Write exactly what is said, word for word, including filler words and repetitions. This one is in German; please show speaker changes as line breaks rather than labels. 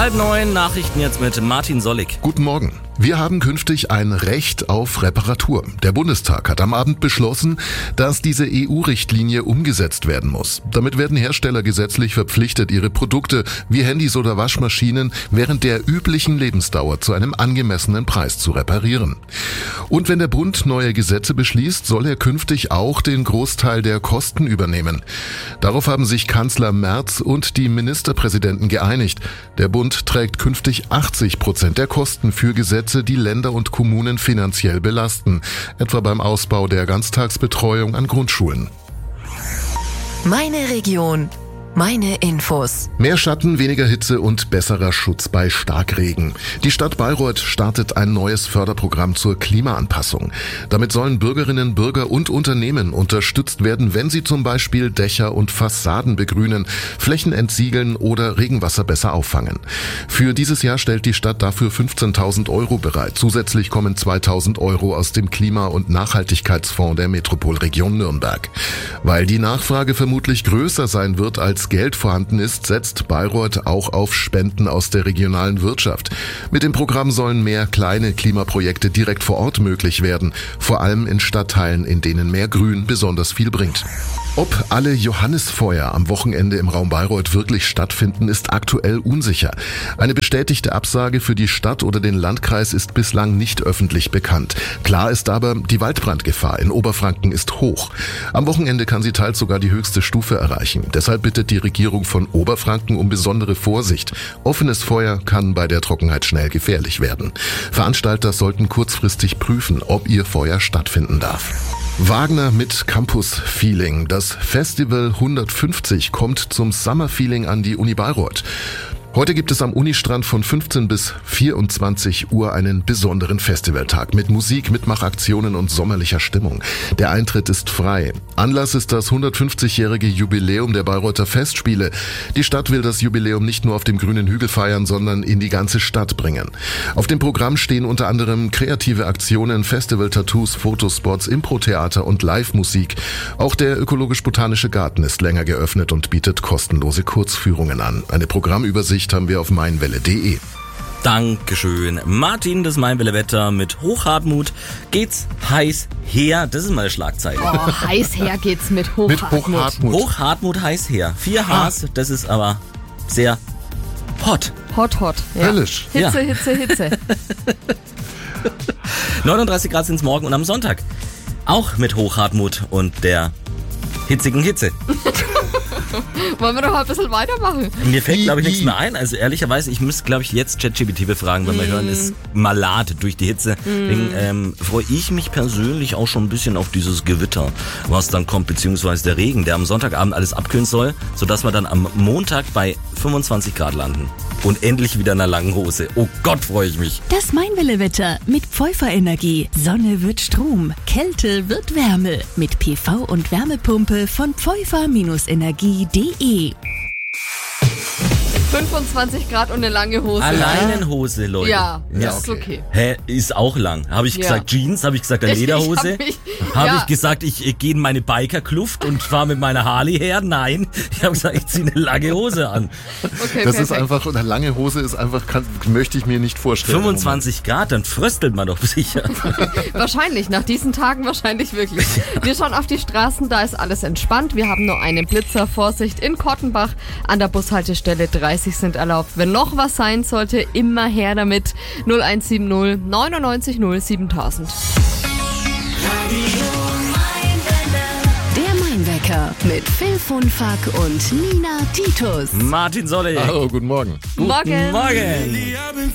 Halb neun, Nachrichten jetzt mit Martin Sollig.
Guten Morgen. Wir haben künftig ein Recht auf Reparatur. Der Bundestag hat am Abend beschlossen, dass diese E U-Richtlinie umgesetzt werden muss. Damit werden Hersteller gesetzlich verpflichtet, ihre Produkte wie Handys oder Waschmaschinen während der üblichen Lebensdauer zu einem angemessenen Preis zu reparieren. Und wenn der Bund neue Gesetze beschließt, soll er künftig auch den Großteil der Kosten übernehmen. Darauf haben sich Kanzler Merz und die Ministerpräsidenten geeinigt. Der Bund trägt künftig achtzig Prozent der Kosten für Gesetze, die Länder und Kommunen finanziell belasten, etwa beim Ausbau der Ganztagsbetreuung an Grundschulen.
Meine Region. Meine Infos.
Mehr Schatten, weniger Hitze und besserer Schutz bei Starkregen. Die Stadt Bayreuth startet ein neues Förderprogramm zur Klimaanpassung. Damit sollen Bürgerinnen, Bürger und Unternehmen unterstützt werden, wenn sie zum Beispiel Dächer und Fassaden begrünen, Flächen entsiegeln oder Regenwasser besser auffangen. Für dieses Jahr stellt die Stadt dafür fünfzehntausend Euro bereit. Zusätzlich kommen zweitausend Euro aus dem Klima- und Nachhaltigkeitsfonds der Metropolregion Nürnberg. Weil die Nachfrage vermutlich größer sein wird als Geld vorhanden ist, setzt Bayreuth auch auf Spenden aus der regionalen Wirtschaft. Mit dem Programm sollen mehr kleine Klimaprojekte direkt vor Ort möglich werden, vor allem in Stadtteilen, in denen mehr Grün besonders viel bringt. Ob alle Johannisfeuer am Wochenende im Raum Bayreuth wirklich stattfinden, ist aktuell unsicher. Eine bestätigte Absage für die Stadt oder den Landkreis ist bislang nicht öffentlich bekannt. Klar ist aber, die Waldbrandgefahr in Oberfranken ist hoch. Am Wochenende kann sie teils sogar die höchste Stufe erreichen. Deshalb bittet die Regierung von Oberfranken um besondere Vorsicht. Offenes Feuer kann bei der Trockenheit schnell gefährlich werden. Veranstalter sollten kurzfristig prüfen, ob ihr Feuer stattfinden darf. Wagner mit Campus-Feeling. Das Festival hundertfünfzig kommt zum Summer-Feeling an die Uni Bayreuth. Heute gibt es am Unistrand von fünfzehn bis vierundzwanzig Uhr einen besonderen Festivaltag mit Musik, Mitmachaktionen und sommerlicher Stimmung. Der Eintritt ist frei. Anlass ist das hundertfünfzigjährige Jubiläum der Bayreuther Festspiele. Die Stadt will das Jubiläum nicht nur auf dem grünen Hügel feiern, sondern in die ganze Stadt bringen. Auf dem Programm stehen unter anderem kreative Aktionen, Festival-Tattoos, Fotospots, Impro-Theater und Live-Musik. Auch der ökologisch-botanische Garten ist länger geöffnet und bietet kostenlose Kurzführungen an. Eine Programmübersicht haben wir auf meinwelle punkt de.
Dankeschön. Martin, das Mainwelle-Wetter. Mit Hochhartmut geht's heiß her. Das ist mal eine Schlagzeile.
Oh, heiß her geht's mit Hochhartmut.
Mit Hochhartmut.
Hochhartmut heiß her. Vier H's, das ist aber sehr hot.
Hot, hot. Ja.
Höllisch.
Hitze,
Ja.
Hitze, Hitze.
neununddreißig Grad sind's morgen und am Sonntag. Auch mit Hochhartmut und der hitzigen Hitze.
Wollen wir doch ein bisschen weitermachen?
Mir fällt, glaube ich, nichts
Wie?
mehr ein. Also ehrlicherweise, ich müsste, glaube ich, jetzt ChatGPT befragen, weil wir hören, ist malat durch die Hitze. Deswegen ähm, freue ich mich persönlich auch schon ein bisschen auf dieses Gewitter, was dann kommt, beziehungsweise der Regen, der am Sonntagabend alles abkühlen soll, sodass wir dann am Montag bei fünfundzwanzig Grad landen. Und endlich wieder in einer langen Hose. Oh Gott, freue ich mich.
Das Mainwelle-Wetter mit Pfeuffer-Energie. Sonne wird Strom, Kälte wird Wärme. Mit P V und Wärmepumpe von pfeuffer Energie punkt de.
fünfundzwanzig Grad und eine lange Hose.
Alleinenhose, Leute.
Ja,
Ja,
das ist okay.
Hä, ist auch lang. Habe ich
Ja.
gesagt Jeans? Habe ich gesagt eine
Ich- ich
Lederhose?
hab mich-
Habe
ja.
ich gesagt, ich, ich gehe in meine Bikerkluft und fahre mit meiner Harley her? Nein. Ich habe gesagt, ich ziehe eine lange Hose an.
Okay,
Das
perfekt.
ist einfach, eine lange Hose ist einfach, kann, möchte ich mir nicht vorstellen.
fünfundzwanzig Grad, dann fröstelt man doch sicher.
Wahrscheinlich, nach diesen Tagen wahrscheinlich wirklich. Wir schauen auf die Straßen, da ist alles entspannt. Wir haben nur einen Blitzer. Vorsicht in Kottenbach. An der Bushaltestelle dreißig sind erlaubt. Wenn noch was sein sollte, immer her damit. null eins sieben null neunundneunzig null siebentausend.
Der Mainwecker mit Phil von Fack und Nina Titus.
Martin Solle.
Hallo, guten Morgen.
Morgen.
Morgen.